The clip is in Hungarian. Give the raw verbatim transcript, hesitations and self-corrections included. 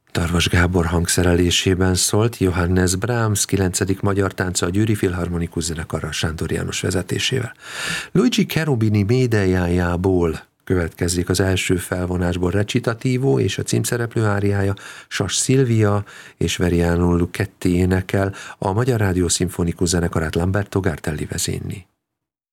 Tarvas Gábor hangszerelésében szólt, Johannes Brahms kilencedik magyar tánca a Győri Filharmonikus Zenekarral Sándor János vezetésével. Luigi Cherubini Médeájából következik az első felvonásból recitativo, és a címszereplő áriája Sas Szilvia és Veriano Luchetti énekel, a Magyar Rádió Szimfonikus Zenekarát Lamberto Gartelli vezényli.